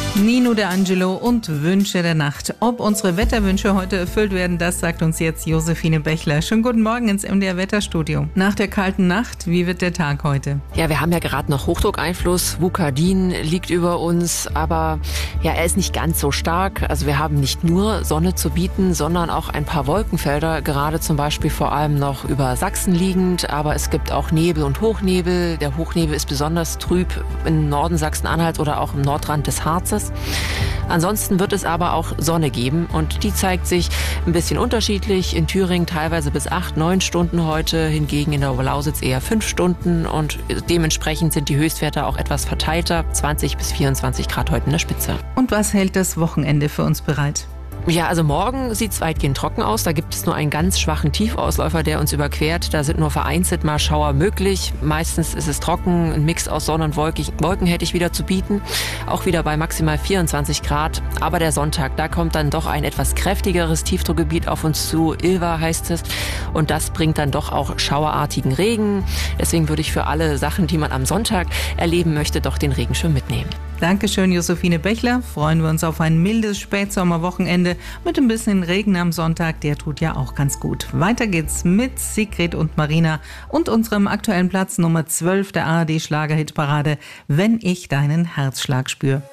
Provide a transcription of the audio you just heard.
Nino De Angelo und Wünsche der Nacht. Ob unsere Wetterwünsche heute erfüllt werden, das sagt uns jetzt Josephine Bechler. Schönen guten Morgen ins MDR Wetterstudio. Nach der kalten Nacht, wie wird der Tag heute? Ja, wir haben ja gerade noch Hochdruckeinfluss. Vukadin liegt über uns, aber ja, er ist nicht ganz so stark. Also wir haben nicht nur Sonne zu bieten, sondern auch ein paar Wolkenfelder, gerade zum Beispiel vor allem noch über Sachsen liegend. Aber es gibt auch Nebel und Hochnebel. Der Hochnebel ist besonders trüb im Norden Sachsen-Anhalts oder auch im Nordrand des Harzes. Ansonsten wird es aber auch Sonne geben und die zeigt sich ein bisschen unterschiedlich. In Thüringen teilweise bis 8-9 Stunden heute, hingegen in der Oberlausitz eher 5 Stunden und dementsprechend sind die Höchstwerte auch etwas verteilter, 20 bis 24 Grad heute in der Spitze. Und was hält das Wochenende für uns bereit? Ja, also morgen sieht es weitgehend trocken aus. Da gibt es nur einen ganz schwachen Tiefausläufer, der uns überquert. Da sind nur vereinzelt mal Schauer möglich. Meistens ist es trocken. Ein Mix aus Sonne und Wolken hätte ich wieder zu bieten. Auch wieder bei maximal 24 Grad. Aber der Sonntag, da kommt dann doch ein etwas kräftigeres Tiefdruckgebiet auf uns zu. Ilva heißt es. Und das bringt dann doch auch schauerartigen Regen. Deswegen würde ich für alle Sachen, die man am Sonntag erleben möchte, doch den Regenschirm mitnehmen. Dankeschön, Josephine Bechler. Freuen wir uns auf ein mildes Spätsommerwochenende mit ein bisschen Regen am Sonntag. Der tut ja auch ganz gut. Weiter geht's mit Sigrid und Marina und unserem aktuellen Platz Nummer 12 der ARD Schlagerhitparade, Wenn ich deinen Herzschlag spür.